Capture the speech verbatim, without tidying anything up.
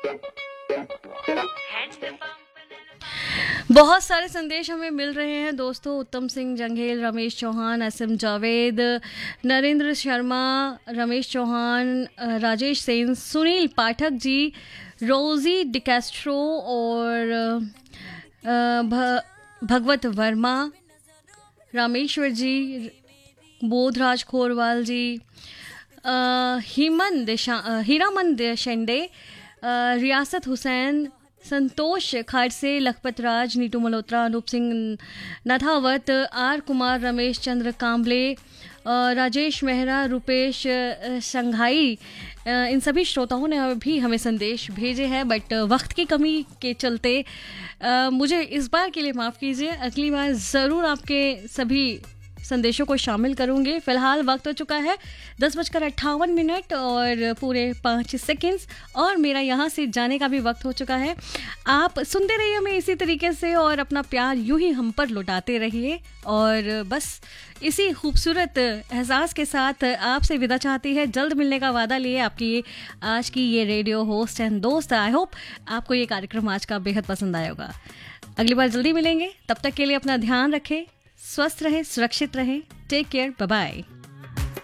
बहुत सारे संदेश हमें मिल रहे हैं दोस्तों। उत्तम सिंह जंघेल, रमेश चौहान, एसएम जावेद, नरेंद्र शर्मा, रमेश चौहान, राजेश सेन, सुनील पाठक जी, रोजी डिकैस्ट्रो और भगवत वर्मा, रामेश्वर जी, बोधराज खोरवाल जी, हीमन हीरामन देशंडे, रियासत हुसैन, संतोष खाड़से, लखपत राज, नीटू मल्होत्रा, अनूप सिंह नथावत, आर कुमार, रमेश चंद्र कांबले, राजेश मेहरा, रुपेश संघाई, इन सभी श्रोताओं ने भी हमें संदेश भेजे हैं, बट वक्त की कमी के चलते मुझे इस बार के लिए माफ़ कीजिए। अगली बार ज़रूर आपके सभी संदेशों को शामिल करूंगे। फिलहाल वक्त हो चुका है दस बजकर अट्ठावन मिनट और पूरे पाँच सेकंड्स, और मेरा यहाँ से जाने का भी वक्त हो चुका है। आप सुनते रहिए हमें इसी तरीके से और अपना प्यार यूं ही हम पर लौटाते रहिए, और बस इसी खूबसूरत एहसास के साथ आपसे विदा चाहती है। जल्द मिलने का वादा लिए आपकी आज की ये रेडियो होस्ट एंड दोस्त। आई होप आपको ये कार्यक्रम आज का बेहद पसंद आया होगा। अगली बार जल्दी मिलेंगे, तब तक के लिए अपना ध्यान रखें, स्वस्थ रहें, सुरक्षित रहें। Take care, bye bye.